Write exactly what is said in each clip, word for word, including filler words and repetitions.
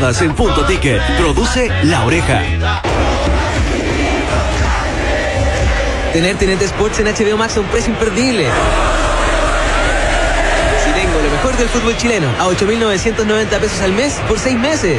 En Punto Ticket, produce La Oreja. Tener T N T Sports en H B O Max a un precio imperdible. Si tengo lo mejor del fútbol chileno a ocho mil novecientos noventa pesos al mes por seis meses.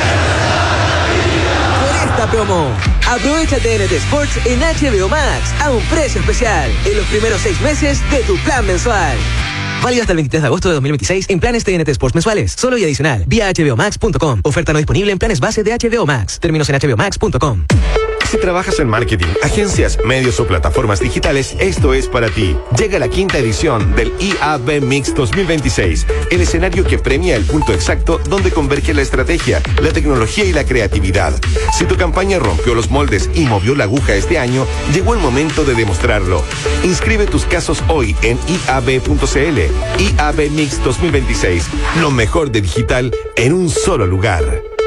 Por esta promo, aprovecha T N T Sports en H B O Max a un precio especial en los primeros seis meses de tu plan mensual. Válido hasta el veintitrés de agosto de dos mil veintiséis en planes T N T Sports mensuales. Solo y adicional. Vía H B O Max punto com. Oferta no disponible en planes base de H B O Max. Términos en H B O Max punto com. Si trabajas en marketing, agencias, medios o plataformas digitales, esto es para ti. Llega la quinta edición del I A B Mix dos mil veintiséis, el escenario que premia el punto exacto donde converge la estrategia, la tecnología y la creatividad. Si tu campaña rompió los moldes y movió la aguja este año, llegó el momento de demostrarlo. Inscribe tus casos hoy en I A B punto C L. I A B Mix dos mil veintiséis, lo mejor de digital en un solo lugar.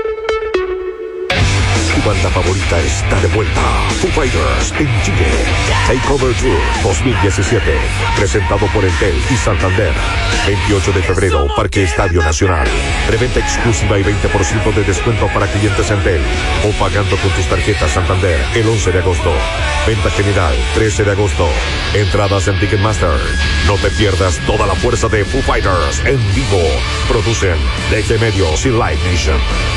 Tu banda favorita está de vuelta. Foo Fighters en Chile. Takeover Tour dos mil diecisiete. Presentado por Entel y Santander. veintiocho de febrero, Parque Estadio Nacional. Preventa exclusiva y veinte por ciento de descuento para clientes Entel. O pagando con tus tarjetas Santander el once de agosto. Venta general trece de agosto. Entradas en Ticketmaster. No te pierdas toda la fuerza de Foo Fighters en vivo. Producen D G Medios y Live Nation.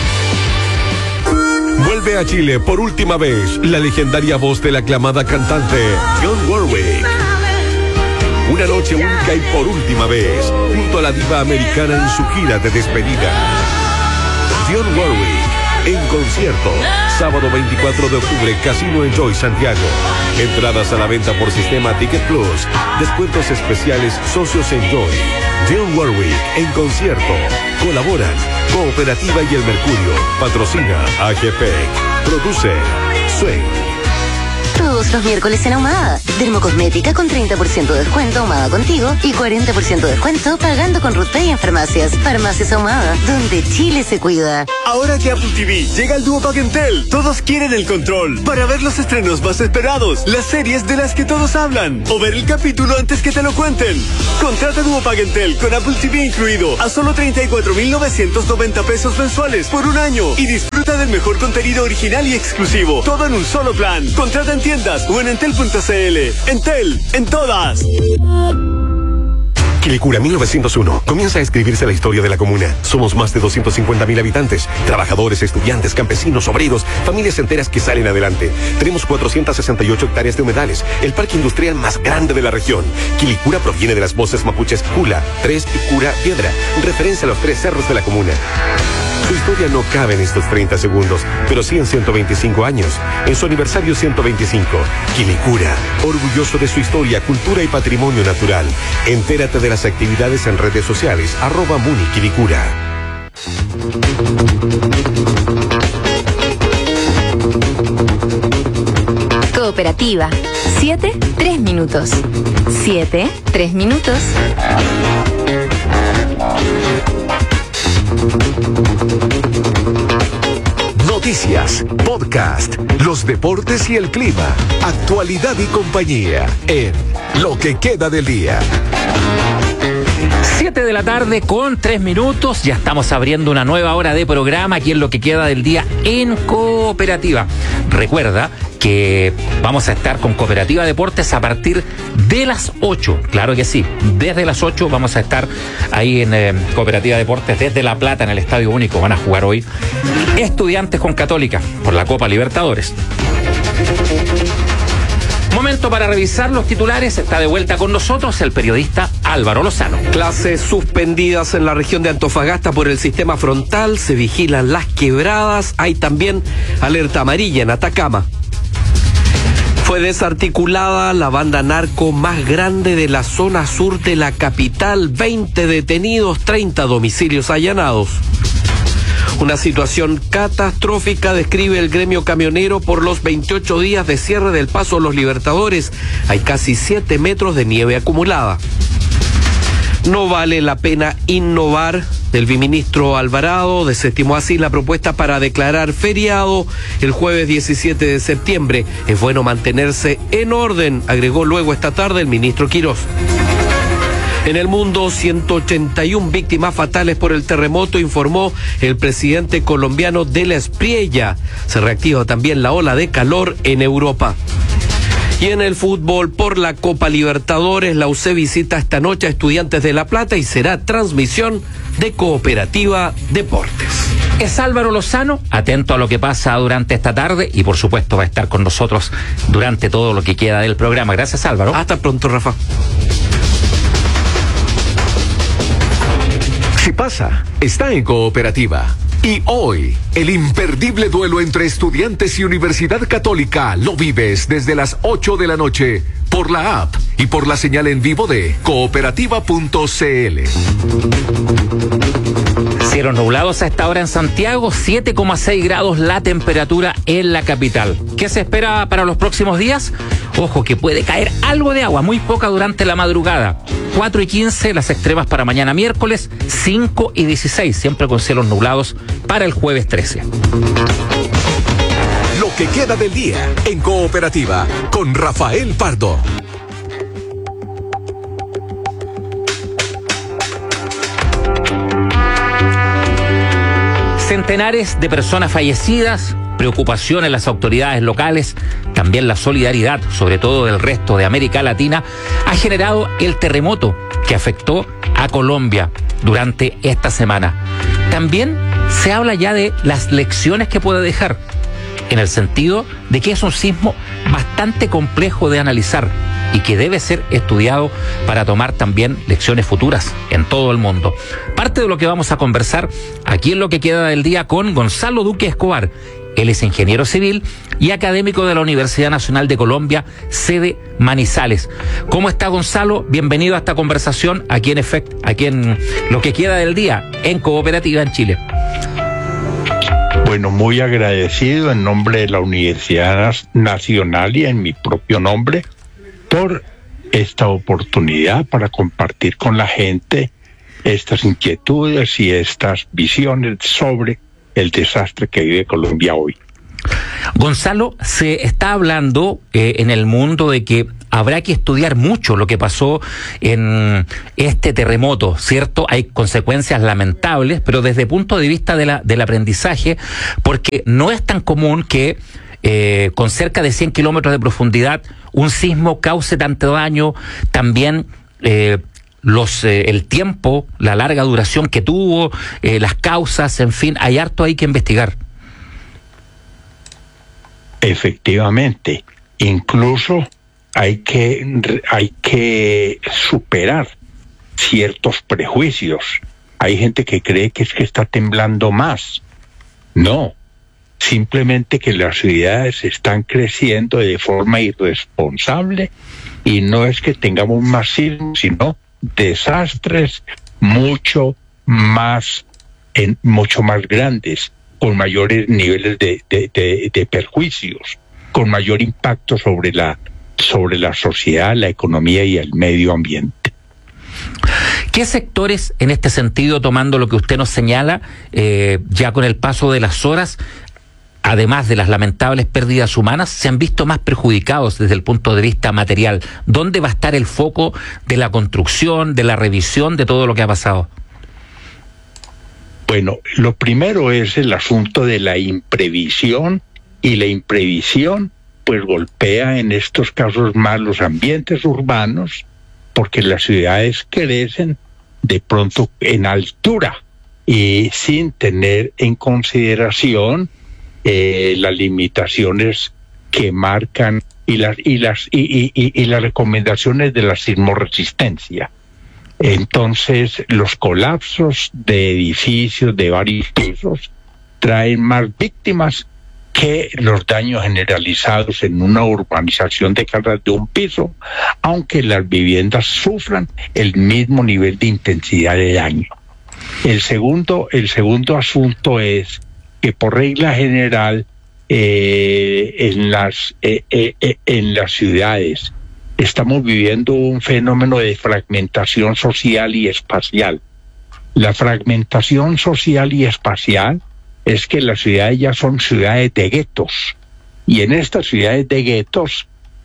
Vuelve a Chile por última vez la legendaria voz de la aclamada cantante Dionne Warwick. Una noche única y por última vez, junto a la diva americana en su gira de despedida. Dionne Warwick en concierto, sábado veinticuatro de octubre, Casino Enjoy Santiago. Entradas a la venta por sistema Ticket Plus. Descuentos especiales Socios Enjoy. Dionne Warwick en concierto. Colaboran Cooperativa y El Mercurio. Patrocina A G P. Produce Swing. Todos los miércoles en Ahumada. Dermocosmética con treinta por ciento de descuento Ahumada Contigo y cuarenta por ciento de descuento pagando con RutPay en farmacias. Farmacias Ahumada, donde Chile se cuida. Ahora que Apple T V llega al Duopack Entel, todos quieren el control para ver los estrenos más esperados, las series de las que todos hablan o ver el capítulo antes que te lo cuenten. Contrata Duopack Entel con Apple T V incluido a solo treinta y cuatro mil novecientos noventa pesos mensuales por un año y disfruta del mejor contenido original y exclusivo. Todo en un solo plan. Contrata en tiendas o en entel punto c l. Entel, en todas. Quilicura mil novecientos uno. Comienza a escribirse la historia de la comuna. Somos más de doscientos cincuenta mil habitantes. Trabajadores, estudiantes, campesinos, obreros, familias enteras que salen adelante. Tenemos cuatrocientas sesenta y ocho hectáreas de humedales. El parque industrial más grande de la región. Quilicura proviene de las voces mapuches Cula, Tres y Cura Piedra. Referencia a los tres cerros de la comuna. Su historia no cabe en estos treinta segundos, pero sí en ciento veinticinco años. En su aniversario ciento veinticinco. Quilicura, orgulloso de su historia, cultura y patrimonio natural. Entérate de las actividades en redes sociales, arroba Muni Quilicura. Cooperativa. Siete, tres minutos. Siete, tres minutos. Noticias, podcast, los deportes y el clima, actualidad y compañía en Lo que queda del día. siete de la tarde con tres minutos, ya estamos abriendo una nueva hora de programa aquí en Lo que queda del día en Cooperativa. Recuerda que vamos a estar con Cooperativa Deportes a partir de las ocho, claro que sí, desde las ocho vamos a estar ahí en eh, Cooperativa Deportes desde La Plata en el Estadio Único. Van a jugar hoy Estudiantes con Católica por la Copa Libertadores. Momento para revisar los titulares. Está de vuelta con nosotros el periodista Álvaro Lozano. Clases suspendidas en la región de Antofagasta por el sistema frontal. Se vigilan las quebradas. Hay también alerta amarilla en Atacama. Fue desarticulada la banda narco más grande de la zona sur de la capital. veinte detenidos, treinta domicilios allanados. Una situación catastrófica describe el gremio camionero por los veintiocho días de cierre del Paso Los Libertadores. Hay casi siete metros de nieve acumulada. No vale la pena innovar. El viceministro Alvarado desestimó así la propuesta para declarar feriado el jueves diecisiete de septiembre. Es bueno mantenerse en orden, agregó luego esta tarde el ministro Quirós. En el mundo, ciento ochenta y una víctimas fatales por el terremoto, informó el presidente colombiano de la Espriella. Se reactiva también la ola de calor en Europa. Y en el fútbol, por la Copa Libertadores, la U C visita esta noche a Estudiantes de La Plata y será transmisión de Cooperativa Deportes. Es Álvaro Lozano, atento a lo que pasa durante esta tarde y por supuesto va a estar con nosotros durante todo lo que queda del programa. Gracias, Álvaro. Hasta pronto, Rafa. Si pasa, está en Cooperativa. Y hoy, el imperdible duelo entre Estudiantes y Universidad Católica lo vives desde las ocho de la noche por la app y por la señal en vivo de cooperativa punto c l. Cielos nublados a esta hora en Santiago, siete coma seis grados la temperatura en la capital. ¿Qué se espera para los próximos días? Ojo, que puede caer algo de agua, muy poca durante la madrugada. cuatro y quince las extremas para mañana miércoles, cinco y dieciséis, siempre con cielos nublados para el jueves trece. Lo que queda del día en Cooperativa con Rafael Pardo. Centenares de personas fallecidas, preocupación en las autoridades locales, también la solidaridad, sobre todo del resto de América Latina, ha generado el terremoto que afectó a Colombia durante esta semana. También se habla ya de las lecciones que puede dejar, en el sentido de que es un sismo bastante complejo de analizar y que debe ser estudiado para tomar también lecciones futuras en todo el mundo. Parte de lo que vamos a conversar aquí en lo que queda del día con Gonzalo Duque Escobar. Él es ingeniero civil y académico de la Universidad Nacional de Colombia, sede Manizales. ¿Cómo está, Gonzalo? Bienvenido a esta conversación aquí en efecto, aquí en lo que queda del día en Cooperativa en Chile. Bueno, muy agradecido en nombre de la Universidad Nacional y en mi propio nombre por esta oportunidad para compartir con la gente estas inquietudes y estas visiones sobre el desastre que vive Colombia hoy. Gonzalo, se está hablando eh, en el mundo de que habrá que estudiar mucho lo que pasó en este terremoto, ¿cierto? Hay consecuencias lamentables, pero desde el punto de vista de la, del aprendizaje, porque no es tan común que eh, con cerca de cien kilómetros de profundidad un sismo cause tanto daño, también eh, los eh, el tiempo, la larga duración que tuvo, eh, las causas, en fin, hay harto ahí que investigar. Efectivamente, incluso hay que hay que superar ciertos prejuicios. Hay gente que cree que es que está temblando más. No, simplemente que las ciudades están creciendo de forma irresponsable y no es que tengamos más sismos, sino desastres mucho más en mucho más grandes, con mayores niveles de, de, de, de perjuicios, con mayor impacto sobre la sobre la sociedad, la economía y el medio ambiente. ¿Qué sectores, en este sentido, tomando lo que usted nos señala, eh, ya con el paso de las horas, además de las lamentables pérdidas humanas, se han visto más perjudicados desde el punto de vista material? ¿Dónde va a estar el foco de la construcción, de la revisión de todo lo que ha pasado? Bueno, lo primero es el asunto de la imprevisión, y la imprevisión pues golpea en estos casos más los ambientes urbanos, porque las ciudades crecen de pronto en altura y sin tener en consideración eh, las limitaciones que marcan y las y las y, y, y, y las recomendaciones de la sismoresistencia. Entonces, los colapsos de edificios de varios pisos traen más víctimas que los daños generalizados en una urbanización de casas de un piso, aunque las viviendas sufran el mismo nivel de intensidad de daño. El segundo, el segundo asunto es que por regla general eh, en las eh, eh, eh, en las ciudades estamos viviendo un fenómeno de fragmentación social y espacial. La fragmentación social y espacial es que las ciudades ya son ciudades de guetos, y en estas ciudades de guetos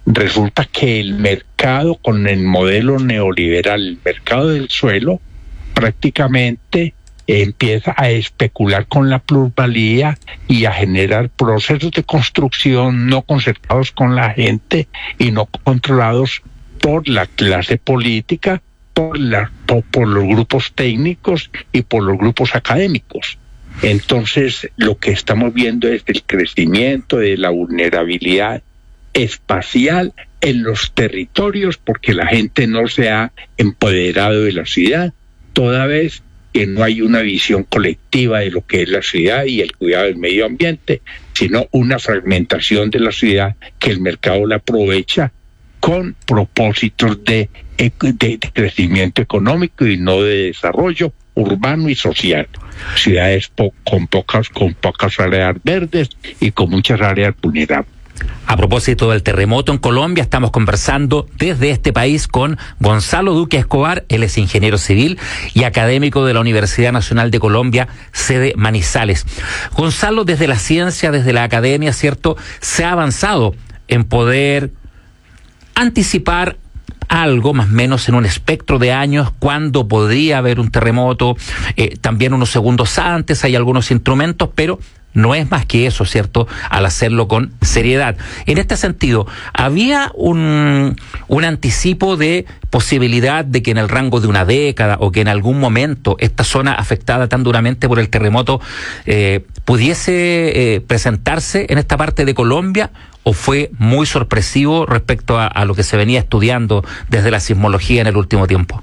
resulta que el mercado con el modelo neoliberal, el mercado del suelo, prácticamente empieza a especular con la plusvalía y a generar procesos de construcción no concertados con la gente y no controlados por la clase política, por, la, por, por los grupos técnicos y por los grupos académicos. Entonces, lo que estamos viendo es el crecimiento de la vulnerabilidad espacial en los territorios, porque la gente no se ha empoderado de la ciudad, toda vez que no hay una visión colectiva de lo que es la ciudad y el cuidado del medio ambiente, sino una fragmentación de la ciudad que el mercado la aprovecha con propósitos de, de, de crecimiento económico y no de desarrollo urbano y social. Ciudades po- con pocas con pocas áreas verdes y con muchas áreas vulnerables. A propósito del terremoto en Colombia, estamos conversando desde este país con Gonzalo Duque Escobar. Él es ingeniero civil y académico de la Universidad Nacional de Colombia, sede Manizales. Gonzalo, desde la ciencia, desde la academia, ¿cierto?, se ha avanzado en poder anticipar algo más o menos en un espectro de años cuando podría haber un terremoto, eh, también unos segundos antes hay algunos instrumentos, pero no es más que eso, ¿cierto?, al hacerlo con seriedad. En este sentido, ¿había un, un anticipo de posibilidad de que en el rango de una década o que en algún momento esta zona afectada tan duramente por el terremoto eh, pudiese eh, presentarse en esta parte de Colombia? ¿O fue muy sorpresivo respecto a, a lo que se venía estudiando desde la sismología en el último tiempo?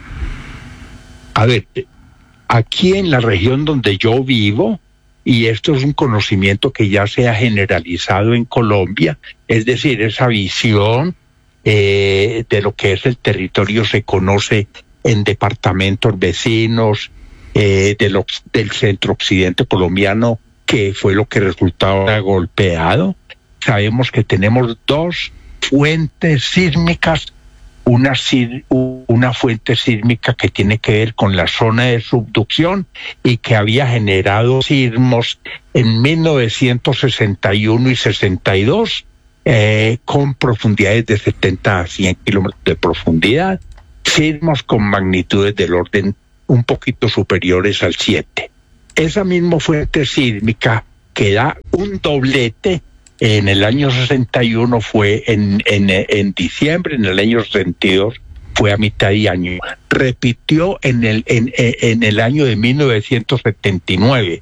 A ver, aquí en la región donde yo vivo, y esto es un conocimiento que ya se ha generalizado en Colombia, es decir, esa visión eh, de lo que es el territorio se conoce en departamentos vecinos eh, de lo, del centro occidente colombiano, que fue lo que resultaba golpeado. Sabemos que tenemos dos fuentes sísmicas, una, una fuente sísmica que tiene que ver con la zona de subducción y que había generado sismos en mil novecientos sesenta y uno y sesenta y dos eh, con profundidades de setenta a cien kilómetros de profundidad, sismos con magnitudes del orden un poquito superiores al siete. Esa misma fuente sísmica que da un doblete en el año sesenta y uno fue en, en, en diciembre, en el año sesenta y dos fue a mitad de año. Repitió en el, en, en el año de mil novecientos setenta y nueve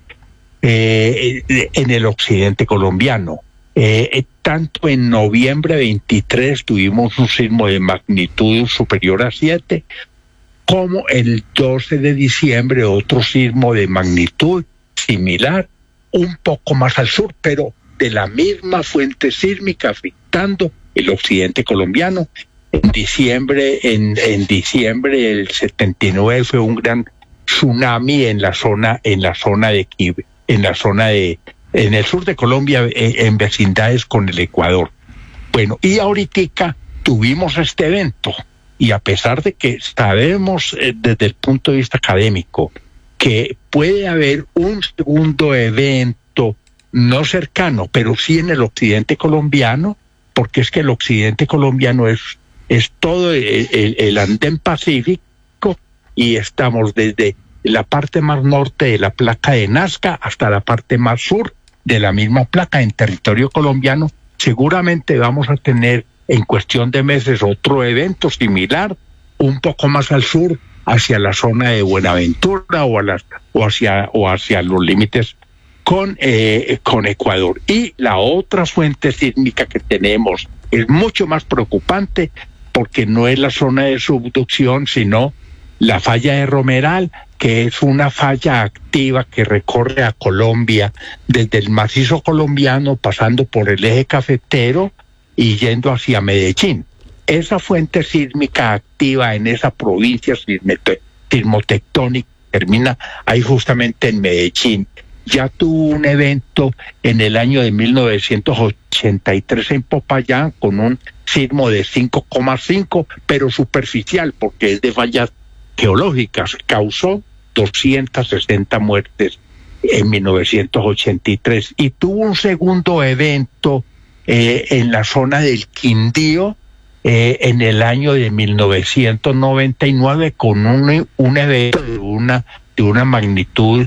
eh, en el occidente colombiano. Eh, tanto en noviembre veintitrés tuvimos un sismo de magnitud superior a siete, como el doce de diciembre otro sismo de magnitud similar, un poco más al sur, pero de la misma fuente sísmica afectando el occidente colombiano. En diciembre, en, en diciembre del setenta y nueve fue un gran tsunami en la zona, en la zona de en la zona de, en el sur de Colombia, en, en vecindades con el Ecuador. Bueno, y ahorita tuvimos este evento, y a pesar de que sabemos eh, desde el punto de vista académico que puede haber un segundo evento no cercano, pero sí en el occidente colombiano, porque es que el occidente colombiano es, es todo el, el, el andén pacífico, y estamos desde la parte más norte de la placa de Nazca hasta la parte más sur de la misma placa en territorio colombiano. Seguramente vamos a tener en cuestión de meses otro evento similar, un poco más al sur, hacia la zona de Buenaventura o, a las, o, hacia, o hacia los límites con, eh, con Ecuador. Y la otra fuente sísmica que tenemos es mucho más preocupante, porque no es la zona de subducción, sino la falla de Romeral, que es una falla activa que recorre a Colombia desde el macizo colombiano, pasando por el eje cafetero y yendo hacia Medellín. Esa fuente sísmica activa en esa provincia sismotectónica termina ahí justamente en Medellín. Ya tuvo un evento en el año de mil novecientos ochenta y tres en Popayán con un sismo de cinco coma cinco, pero superficial, porque es de fallas geológicas. Causó doscientas sesenta muertes en mil novecientos ochenta y tres, y tuvo un segundo evento eh, en la zona del Quindío eh, en el año de mil novecientos noventa y nueve con un, un evento de una, de una magnitud,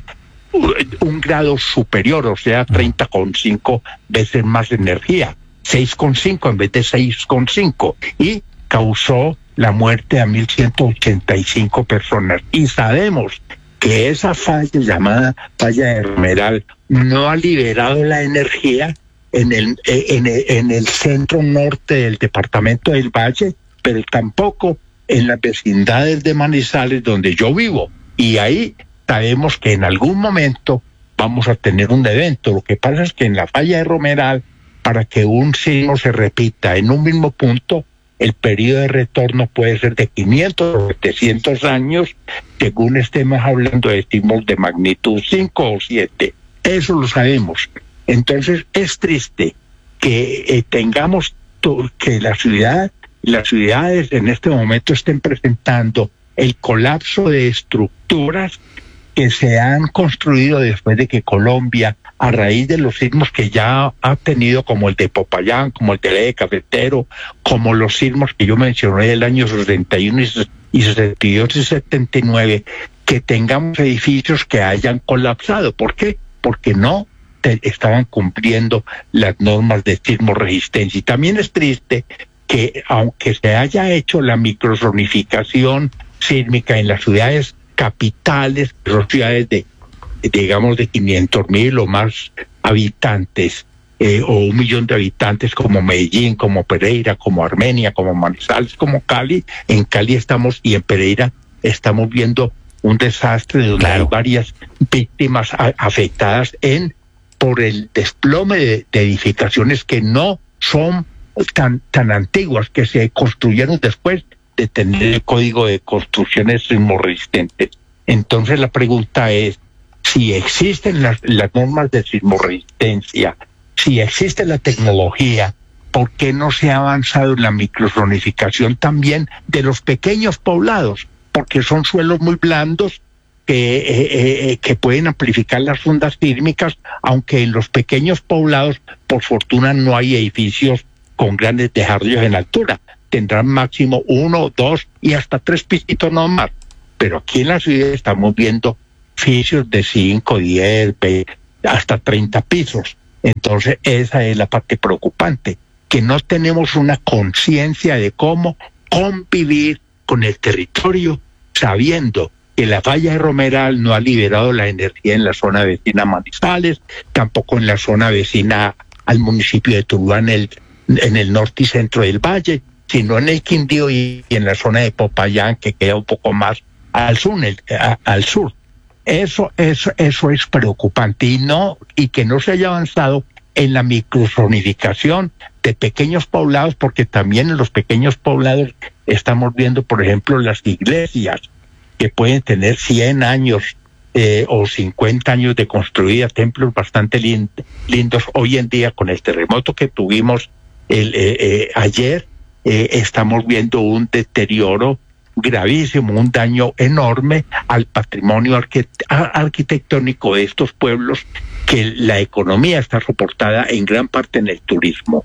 un grado superior, o sea, treinta coma cinco veces más energía, seis coma cinco en vez de seis coma cinco, y causó la muerte a mil ciento ochenta y cinco personas. Y sabemos que esa falla llamada falla de Romeral no ha liberado la energía en el, en el, en el centro norte del departamento del Valle, pero tampoco en las vecindades de Manizales, donde yo vivo. Y ahí sabemos que en algún momento vamos a tener un evento. Lo que pasa es que en la falla de Romeral, para que un sismo se repita en un mismo punto, el periodo de retorno puede ser de quinientos o setecientos años, según estemos hablando de sismos de magnitud cinco o siete. Eso lo sabemos. Entonces es triste que eh, tengamos to- que la ciudad, las ciudades en este momento estén presentando el colapso de estructuras que se han construido después de que Colombia, a raíz de los sismos que ya ha tenido, como el de Popayán, como el de Cafetero, como los sismos que yo mencioné del año sesenta y uno y sesenta y dos y setenta y nueve, que tengamos edificios que hayan colapsado. ¿Por qué? Porque no te, estaban cumpliendo las normas de sismo resistencia. Y también es triste que, aunque se haya hecho la microzonificación sísmica en las ciudades capitales, las ciudades de, digamos, de quinientos mil o más habitantes, eh, o un millón de habitantes, como Medellín, como Pereira, como Armenia, como Manizales, como Cali. En Cali estamos, y en Pereira estamos viendo un desastre donde claro. hay varias víctimas a, afectadas en por el desplome de, de edificaciones que no son tan, tan antiguas, que se construyeron después de tener el código de construcciones sismorresistentes. Entonces la pregunta es, si existen las, las normas de sismorresistencia, si existe la tecnología, ¿por qué no se ha avanzado en la microzonificación también de los pequeños poblados? Porque son suelos muy blandos que, eh, eh, que pueden amplificar las ondas sísmicas, aunque en los pequeños poblados, por fortuna, no hay edificios con grandes desarrollos en altura. Tendrán máximo uno, dos y hasta tres pisitos no más. Pero aquí en la ciudad estamos viendo edificios de cinco, diez, hasta treinta pisos. Entonces esa es la parte preocupante, que no tenemos una conciencia de cómo convivir con el territorio, sabiendo que la falla de Romeral no ha liberado la energía en la zona vecina a Manizales, tampoco en la zona vecina al municipio de Tuluá, en el, en el norte y centro del Valle, sino en el Quindío y en la zona de Popayán, que queda un poco más al sur. El, a, al sur. Eso, eso, eso es preocupante, y no, y que no se haya avanzado en la microzonificación de pequeños poblados, porque también en los pequeños poblados estamos viendo, por ejemplo, las iglesias que pueden tener cien años eh, o cincuenta años de construida, templos bastante lind, lindos. Hoy en día, con el terremoto que tuvimos el, eh, eh, ayer, eh, estamos viendo un deterioro gravísimo, un daño enorme al patrimonio arquit- arquitectónico de estos pueblos, que la economía está soportada en gran parte en el turismo.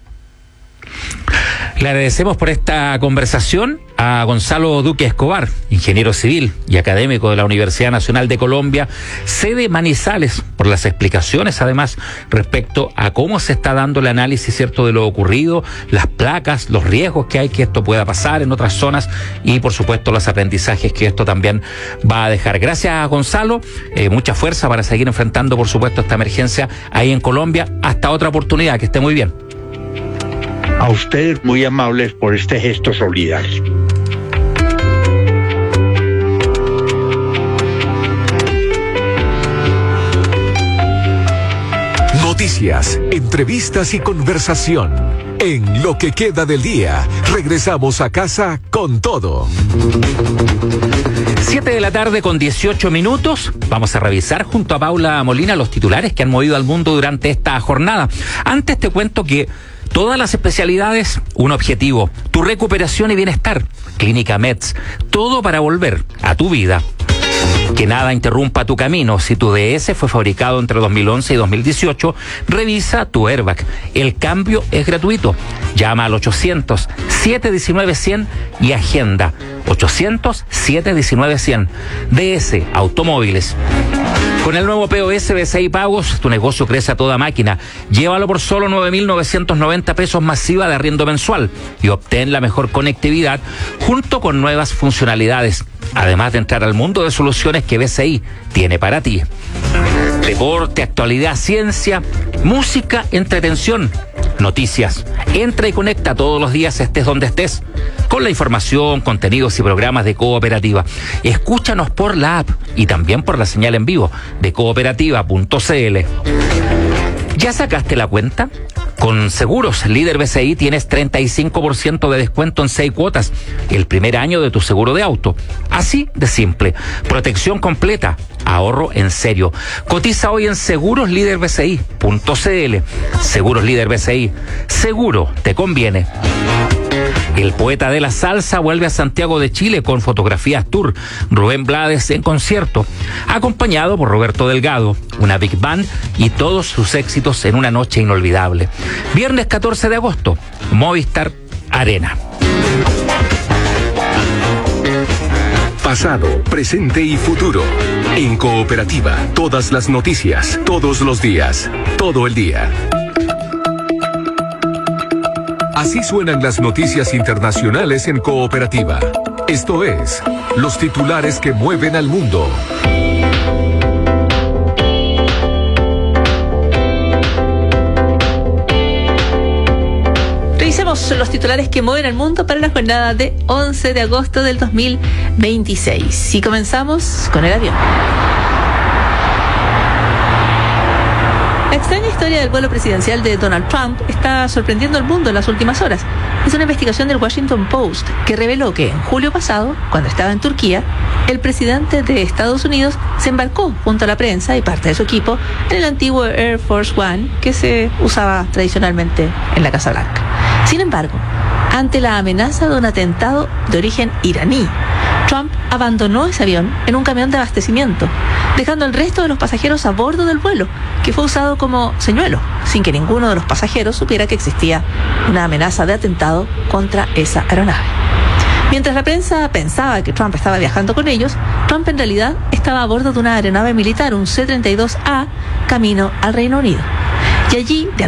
Le agradecemos por esta conversación a Gonzalo Duque Escobar, ingeniero civil y académico de la Universidad Nacional de Colombia, sede Manizales, por las explicaciones además respecto a cómo se está dando el análisis, cierto, de lo ocurrido, las placas, los riesgos que hay que esto pueda pasar en otras zonas y por supuesto los aprendizajes que esto también va a dejar. Gracias, Gonzalo, eh, mucha fuerza para seguir enfrentando por supuesto esta emergencia ahí en Colombia. Hasta otra oportunidad, que esté muy bien. A ustedes muy amables por este gesto solidario. Noticias, entrevistas y conversación. En Lo que queda del día, regresamos a casa con todo. siete de la tarde con dieciocho minutos. Vamos a revisar junto a Paula Molina los titulares que han movido al mundo durante esta jornada. Antes te cuento que todas las especialidades, un objetivo: tu recuperación y bienestar. Clínica Meds, todo para volver a tu vida. Que nada interrumpa tu camino. Si tu D S fue fabricado entre dos mil once y dos mil dieciocho, revisa tu airbag. El cambio es gratuito. Llama al ochocientos, siete diecinueve, cien y agenda. ochocientos, siete diecinueve, cien. D S Automóviles. Con el nuevo P O S B C I Pagos, tu negocio crece a toda máquina. Llévalo por solo nueve mil novecientos noventa pesos masiva de arriendo mensual y obtén la mejor conectividad junto con nuevas funcionalidades, además de entrar al mundo de soluciones que B C I tiene para ti. Deporte, actualidad, ciencia, música, entretención, noticias. Entra y conecta todos los días, estés donde estés, con la información, contenidos y programas de Cooperativa. Escúchanos por la app y también por la señal en vivo de cooperativa punto c l. ¿Ya sacaste la cuenta? Con Seguros Líder B C I tienes treinta y cinco por ciento de descuento en seis cuotas el primer año de tu seguro de auto. Así de simple. Protección completa. Ahorro en serio. Cotiza hoy en seguros líder b c i punto c l. Seguros Líder B C I. Seguro te conviene. El poeta de la salsa vuelve a Santiago de Chile con Fotografías Tour. Rubén Blades en concierto, acompañado por Roberto Delgado, una big band y todos sus éxitos en una noche inolvidable. Viernes catorce de agosto, Movistar Arena. Pasado, presente y futuro. En Cooperativa, todas las noticias, todos los días, todo el día. Así suenan las noticias internacionales en Cooperativa. Esto es, los titulares que mueven al mundo. Revisemos los titulares que mueven al mundo para la jornada de once de agosto del dos mil veintiséis. Y comenzamos con el avión. La extraña historia del vuelo presidencial de Donald Trump está sorprendiendo al mundo en las últimas horas. Es una investigación del Washington Post que reveló que en julio pasado, cuando estaba en Turquía, el presidente de Estados Unidos se embarcó junto a la prensa y parte de su equipo en el antiguo Air Force One que se usaba tradicionalmente en la Casa Blanca. Sin embargo, ante la amenaza de un atentado de origen iraní, Trump abandonó ese avión en un camión de abastecimiento, dejando al resto de los pasajeros a bordo del vuelo, que fue usado como señuelo, sin que ninguno de los pasajeros supiera que existía una amenaza de atentado contra esa aeronave. Mientras la prensa pensaba que Trump estaba viajando con ellos, Trump en realidad estaba a bordo de una aeronave militar, un C treinta y dos A, camino al Reino Unido. Y allí, de